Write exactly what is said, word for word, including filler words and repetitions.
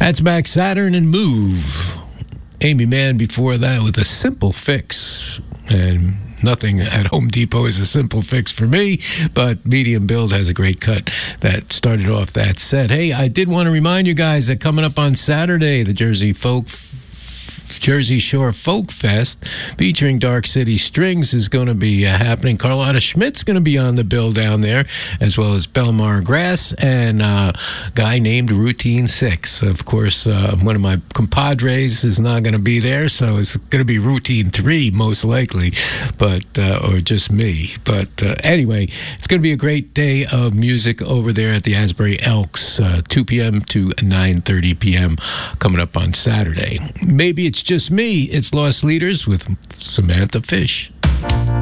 That's Max Saturn and Move. Amy Mann before that with a Simple Fix. And nothing at Home Depot is a simple fix for me, but Medium Build has a great cut that started off that set. Hey, I did want to remind you guys that coming up on Saturday, the Jersey Folk Jersey Shore Folk Fest featuring Dark City Strings is going to be uh, happening. Carlotta Schmidt's going to be on the bill down there, as well as Belmar Grass and uh, a guy named Routine Six. Of course, uh, one of my compadres is not going to be there, so it's going to be Routine Three most likely, but uh, or just me. But uh, anyway, it's going to be a great day of music over there at the Asbury Elks, uh, two p.m. to nine thirty p.m. coming up on Saturday. Maybe it's just me. It's Lost Leaders with Samantha Fish.